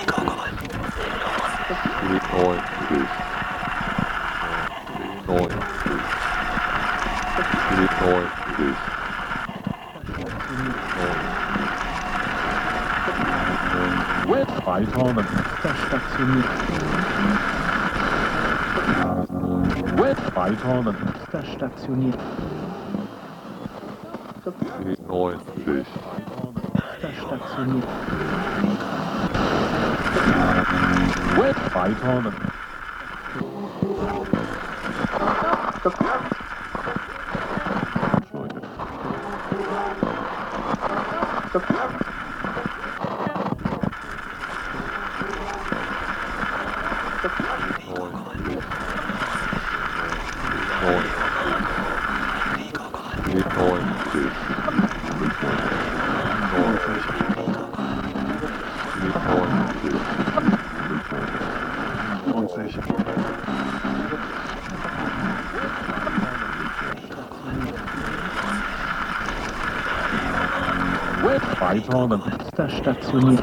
Stationiert. Stationiert.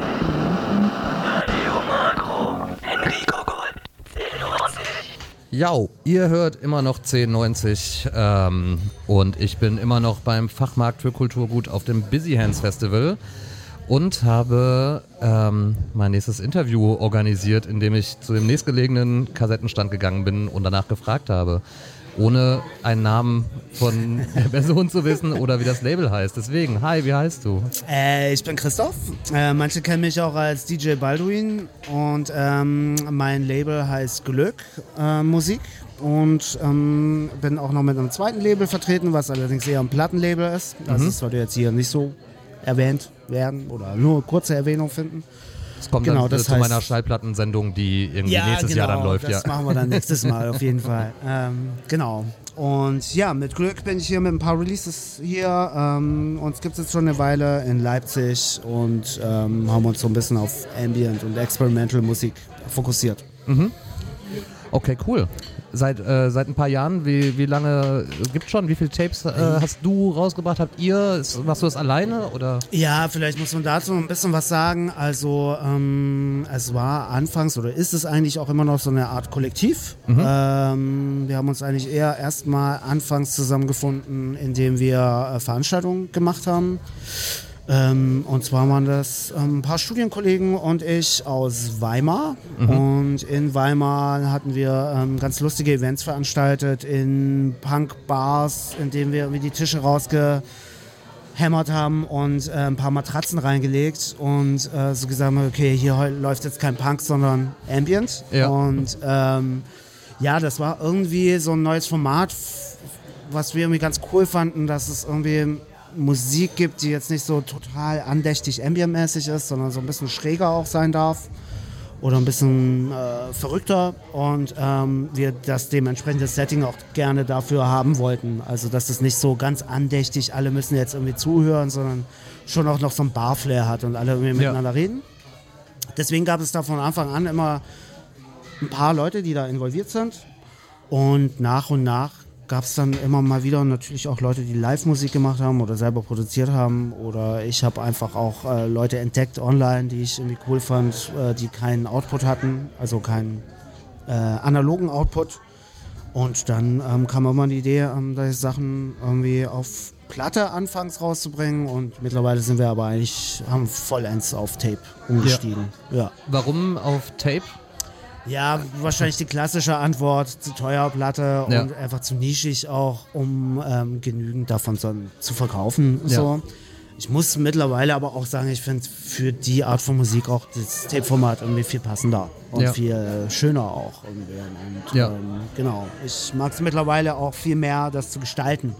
Ja, ihr hört immer noch 1090 und ich bin immer noch beim Fachmarkt für Kulturgut auf dem Busy Hands Festival und habe mein nächstes Interview organisiert, indem ich zu dem nächstgelegenen Kassettenstand gegangen bin und danach gefragt habe, ohne einen Namen von der Person zu wissen oder wie das Label heißt. Deswegen, hi, wie heißt du? Ich bin Christoph. Manche kennen mich auch als DJ Balduin und mein Label heißt Glück Musik und bin auch noch mit einem zweiten Label vertreten, was allerdings eher ein Plattenlabel ist. Das sollte jetzt hier nicht so erwähnt werden oder nur kurze Erwähnung finden. Das kommt genau, dann das zu meiner Schallplattensendung, die irgendwie nächstes Jahr dann läuft. Das machen wir dann nächstes Mal auf jeden Fall. Genau. Und ja, mit Glück bin ich hier mit ein paar Releases hier. Uns gibt es jetzt schon eine Weile in Leipzig und haben uns so ein bisschen auf Ambient und Experimental Musik fokussiert. Mhm. Okay, cool. Seit ein paar Jahren, wie lange gibt's schon? Wie viele Tapes hast du rausgebracht? Habt ihr? Machst du das alleine? Oder? Ja, vielleicht muss man dazu ein bisschen was sagen. Also es war anfangs oder ist es eigentlich auch immer noch so eine Art Kollektiv. Wir haben uns eigentlich eher erstmal anfangs zusammengefunden, indem wir Veranstaltungen gemacht haben. Und zwar waren das ein paar Studienkollegen und ich aus Weimar. Und in Weimar hatten wir ganz lustige Events veranstaltet in Punk-Bars, in denen wir irgendwie die Tische rausgehämmert haben und ein paar Matratzen reingelegt und so gesagt haben, okay, hier läuft jetzt kein Punk, sondern Ambient. Ja. Und ja, das war irgendwie so ein neues Format, was wir irgendwie ganz cool fanden, dass es irgendwie Musik gibt, die jetzt nicht so total andächtig ambientmäßig ist, sondern so ein bisschen schräger auch sein darf oder ein bisschen verrückter und wir das dementsprechende Setting auch gerne dafür haben wollten. Also dass es nicht so ganz andächtig, alle müssen jetzt irgendwie zuhören, sondern schon auch noch so ein Barflair hat und alle irgendwie miteinander reden. Deswegen gab es da von Anfang an immer ein paar Leute, die da involviert sind und nach gab es dann immer mal wieder natürlich auch Leute, die Live-Musik gemacht haben oder selber produziert haben. Oder ich habe einfach auch Leute entdeckt online, die ich irgendwie cool fand, die keinen Output hatten, also keinen analogen Output. Und dann kam immer die Idee, solche Sachen irgendwie auf Platte anfangs rauszubringen. Und mittlerweile sind wir aber haben vollends auf Tape umgestiegen. Ja. Warum auf Tape? Ja, wahrscheinlich die klassische Antwort, zu teuer Platte und einfach zu nischig auch, um genügend davon zu verkaufen. Ja. So. Ich muss mittlerweile aber auch sagen, ich finde für die Art von Musik auch das Tape-Format irgendwie viel passender und viel schöner auch. Und, genau, ich mag es mittlerweile auch viel mehr, das zu gestalten.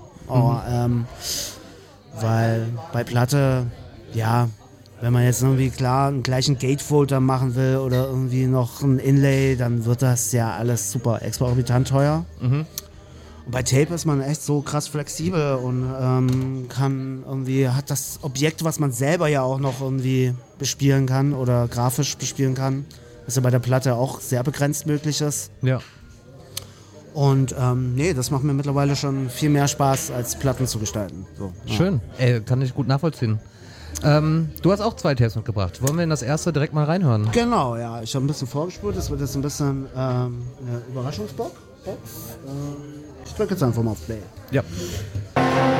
Weil bei Platte, wenn man jetzt irgendwie einen gleichen Gatefolder machen will oder irgendwie noch ein Inlay, dann wird das ja alles super exorbitant teuer. Und bei Tape ist man echt so krass flexibel und hat das Objekt, was man selber ja auch noch irgendwie bespielen kann oder grafisch bespielen kann, was ja bei der Platte auch sehr begrenzt möglich ist. Ja. Und das macht mir mittlerweile schon viel mehr Spaß, als Platten zu gestalten. So, Schön, kann ich gut nachvollziehen. Du hast auch 2 Tapes mitgebracht. Wollen wir in das erste direkt mal reinhören? Genau, ja. Ich habe ein bisschen vorgespult. Das wird jetzt ein bisschen eine Überraschungsbox. Ich drücke jetzt einfach mal auf Play. Ja.